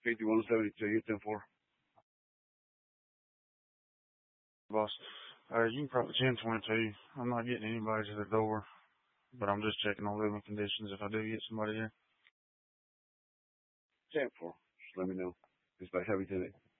5172, you 10-4. Boss. You can probably 1022. I'm not getting anybody to the door, but I'm just checking on living conditions if I do get somebody here. 10-4. Just let me know. Dispatch, have you 10-8.